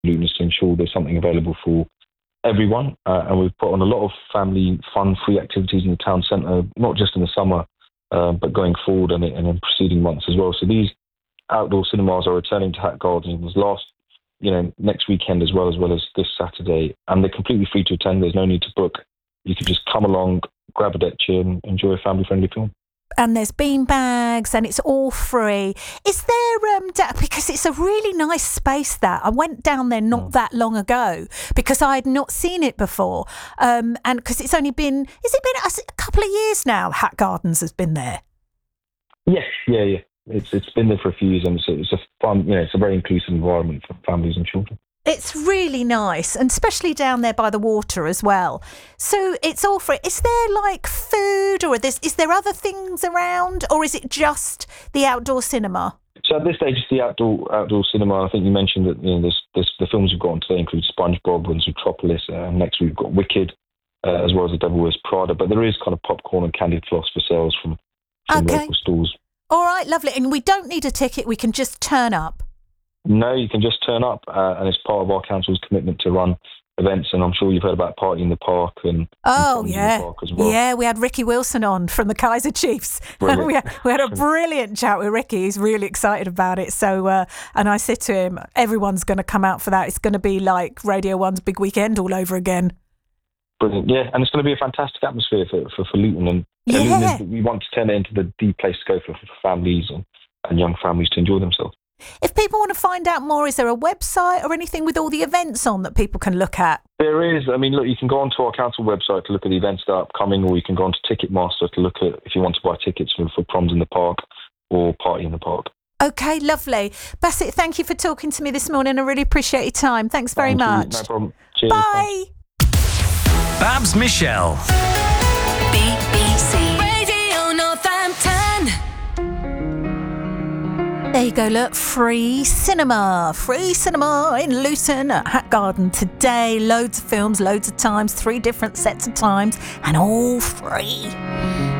Luton is to ensure there's something available for everyone. And we've put on a lot of family fun, free activities in the town centre, not just in the summer, but going forward and in preceding months as well. So these outdoor cinemas are returning to Hat Gardens next weekend as well as this Saturday. And they're completely free to attend. There's no need to book. You can just come along, grab a deck chair and enjoy a family-friendly film. And there's bean bags and it's all free. Is there, because it's a really nice space that I went down there not that long ago because I had not seen it before. And because it's only been, a couple of years now, Hat Gardens has been there? Yes, yeah. It's been there for a few years and it's a fun, it's a very inclusive environment for families and children. It's really nice, and especially down there by the water as well. So it's all free. Is there like food, or is there other things around, or is it just the outdoor cinema? So at this stage, it's the outdoor cinema. I think you mentioned that the films we've got on today include SpongeBob and Zootropolis. Next we've got Wicked, as well as The Devil Wears Prada. But there is kind of popcorn and candied floss for sales from local stores. All right, lovely. And we don't need a ticket. We can just turn up. No, you can just turn up, and it's part of our council's commitment to run events. And I'm sure you've heard about Party in the Park and yeah, the Park as well. Yeah, we had Ricky Wilson on from the Kaiser Chiefs. And we had a brilliant chat with Ricky. He's really excited about it. So, and I said to him, everyone's going to come out for that. It's going to be like Radio 1's big weekend all over again. Brilliant, yeah, and it's going to be a fantastic atmosphere for Luton. And Luton we want to turn it into the place to go for families and young families to enjoy themselves. If people want to find out more, is there a website or anything with all the events on that people can look at? There is. I mean, look, you can go onto our council website to look at the events that are upcoming, or you can go onto Ticketmaster to look at if you want to buy tickets for Proms in the Park or Party in the Park. Okay, lovely. Bassett, thank you for talking to me this morning. I really appreciate your time. Thanks very much. No problem. Cheers. Bye. Babs Michelle. BBC Radio Northampton. There you go, look, free cinema in Luton at Hat Garden today. Loads of films, loads of times, 3 different sets of times, and all free.